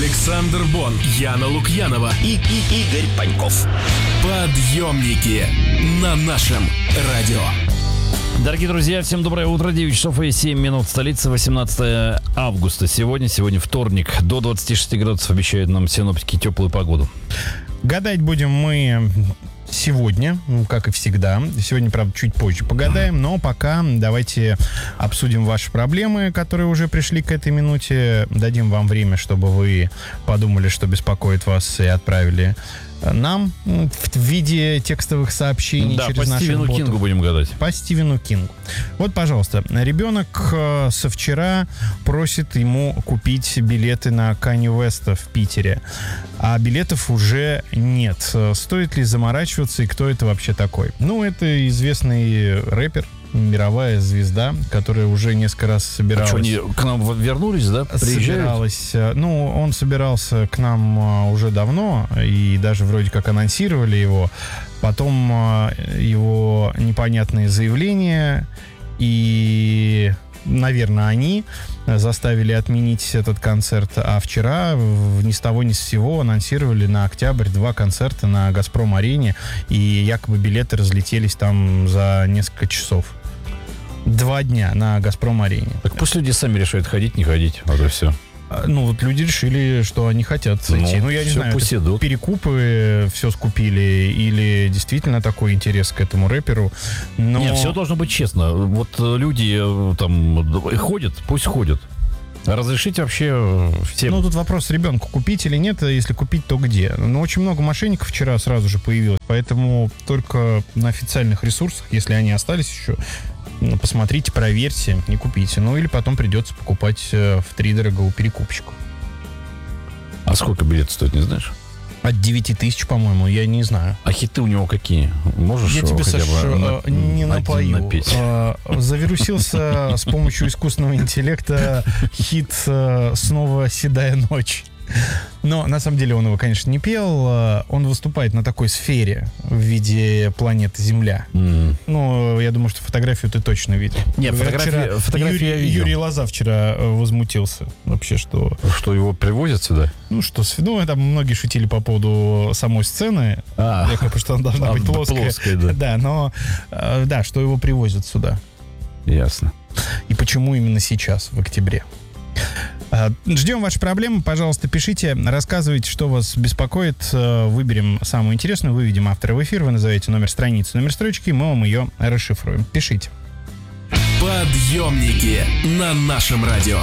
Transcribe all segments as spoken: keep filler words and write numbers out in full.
Александр Бон, Яна Лукьянова и, и Игорь Паньков. Подъемники на нашем радио. Дорогие друзья, всем доброе утро. девять часов и семь минут. Столица, восемнадцатое августа. Сегодня, сегодня вторник. До двадцати шести градусов обещают нам синоптики теплую погоду. Гадать будем мы сегодня, как и всегда. Сегодня, правда, чуть позже погадаем, но пока давайте обсудим ваши проблемы, которые уже пришли к этой минуте. Дадим вам время, чтобы вы подумали, что беспокоит вас, и отправили нам в виде текстовых сообщений да, через по наших Стивену ботов. Кингу будем гадать. По Стивену Кингу. Вот, пожалуйста, ребенок со вчера просит ему купить билеты на Канье Уэста в Питере, а билетов уже нет. Стоит ли заморачиваться, и кто это вообще такой? Ну, это известный рэпер, мировая звезда, которая уже несколько раз собиралась. А что, они к нам вернулись, да? Собиралась. Ну, он собирался к нам уже давно, и даже вроде как анонсировали его. Потом его непонятные заявления, и, наверное, они заставили отменить этот концерт. А вчера ни с того ни с сего анонсировали на октябрь два концерта на «Газпром-арене», и якобы билеты разлетелись там за несколько часов. Два дня на «Газпром-арене». Так пусть люди сами решают, ходить, не ходить. Вот и все. Ну, вот люди решили, что они хотят зайти. Ну, ну я не знаю, пусть идут. Перекупы все скупили или действительно такой интерес к этому рэперу. Но... Нет, все должно быть честно. Вот люди там ходят, пусть ходят. Разрешить вообще всем. Ну, тут вопрос, ребенку купить или нет. Если купить, то где? Ну, очень много мошенников вчера сразу же появилось. Поэтому только на официальных ресурсах, если они остались еще, посмотрите, проверьте, не купите. Ну, или потом придется покупать втридорого у перекупщиков. А сколько билет стоит, не знаешь? От девяти тысяч, по-моему, я не знаю. А хиты у него какие? Можешь я тебе, хотя Саш, бы на, не напою. Напеть? Завирусился с помощью искусственного интеллекта хит «Снова седая ночь». Но на самом деле он его, конечно, не пел. Он выступает на такой сфере в виде планеты Земля. Mm. Ну, я думаю, что фотографию ты точно видел. Нет, фотографию, фотографию Юрий, я видел. Юрий Лоза вчера возмутился. Вообще, что... Что его привозят сюда? Ну, что... Ну, там многие шутили по поводу самой сцены. А, якобы, что она должна а, быть плоская. плоская, да. Да, но... Да, что его привозят сюда. Ясно. И почему именно сейчас, в октябре. Ждем ваши проблемы, пожалуйста, пишите, рассказывайте, что вас беспокоит. Выберем самую интересную, выведем автора в эфир, вы назовете номер страницы, номер строчки, мы вам ее расшифруем. Пишите. Подъемники на нашем радио.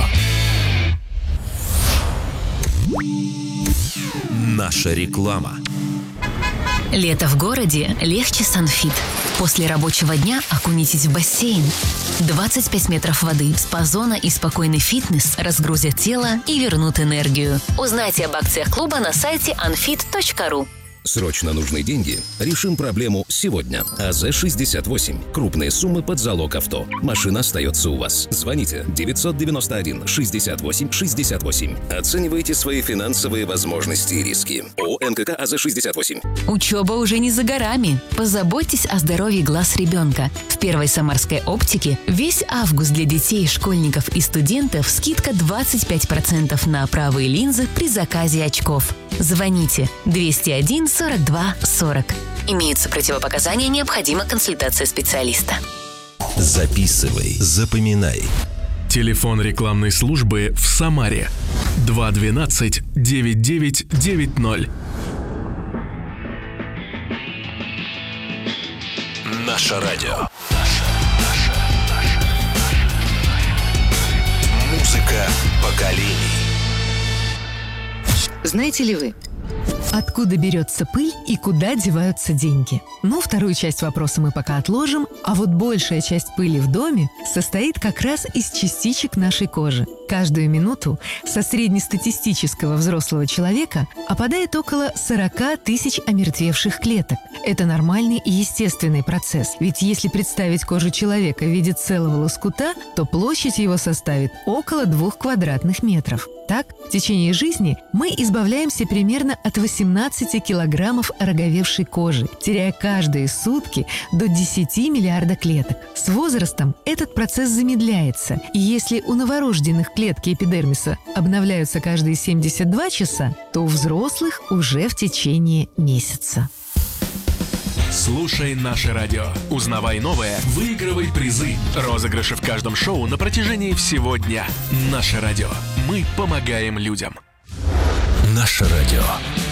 Наша реклама. Лето в городе легче Санфит. После рабочего дня окунитесь в бассейн. двадцать пять метров воды, спа-зона и спокойный фитнес разгрузят тело и вернут энергию. Узнайте об акциях клуба на сайте анфит точка ру. Срочно нужны деньги? Решим проблему сегодня. АЗ шестьдесят восемь. Крупные суммы под залог авто. Машина остается у вас. Звоните девятьсот девяносто один шестьдесят восемь шестьдесят восемь. Оценивайте свои финансовые возможности и риски. ООО эн ка ка АЗ шестьдесят восемь. Учеба уже не за горами. Позаботьтесь о здоровье глаз ребенка. В Первой Самарской оптике весь август для детей, школьников и студентов скидка двадцать пять процентов на правые линзы при заказе очков. Звоните двести один сорок два сорок. Имеются противопоказания, необходима консультация специалиста. Записывай, запоминай. Телефон рекламной службы в Самаре два двенадцать девять девять девять ноль. Наше радио. Музыка поколений. Знаете ли вы, откуда берется пыль и куда деваются деньги? Ну, вторую часть вопроса мы пока отложим, а вот большая часть пыли в доме состоит как раз из частичек нашей кожи. Каждую минуту со среднестатистического взрослого человека опадает около сорок тысяч омертвевших клеток. Это нормальный и естественный процесс, ведь если представить кожу человека в виде целого лоскута, то площадь его составит около двух квадратных метров. Так, в течение жизни мы избавляемся примерно от восемнадцати восемнадцати килограммов ороговевшей кожи, теряя каждые сутки до десяти миллиарда клеток. С возрастом этот процесс замедляется, и если у новорожденных клетки эпидермиса обновляются каждые семьдесят два часа, то у взрослых уже в течение месяца. Слушай наше радио. Узнавай новое, выигрывай призы. Розыгрыши в каждом шоу на протяжении всего дня. Наше радио. Мы помогаем людям. Наше радио.